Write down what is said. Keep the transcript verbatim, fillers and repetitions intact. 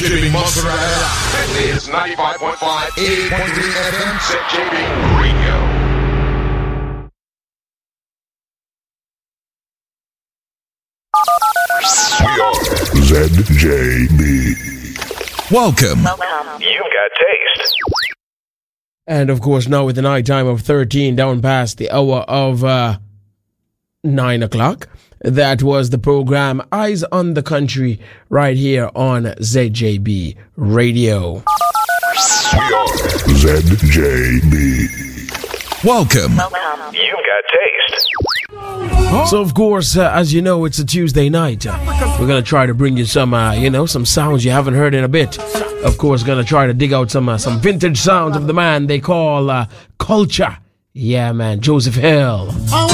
Jimmy Mozzarella. This is ninety-five point five, eighty-eight point three F M, Z J B Radio. We are Z J B. Welcome. Welcome. You've got taste. And of course, now with the night time of thirteen, down past the hour of uh, nine o'clock, that was the program Eyes on the Country right here on Z J B Radio. We are Z J B. Welcome. Welcome. You've got taste. So of course, uh, as you know, it's a Tuesday night. Uh, we're gonna try to bring you some, uh, you know, some sounds you haven't heard in a bit. Of course, gonna try to dig out some uh, some vintage sounds of the man they call uh, Culture. Yeah, man, Joseph Hill.